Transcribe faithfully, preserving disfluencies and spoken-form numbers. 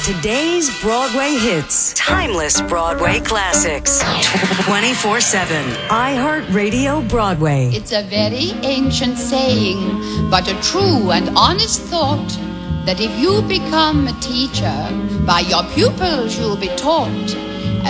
Today's Broadway hits, timeless Broadway classics, twenty-four seven. iHeartRadio Broadway. It's a very ancient saying, but a true and honest thought, that if you become a teacher, by your pupils you'll be taught.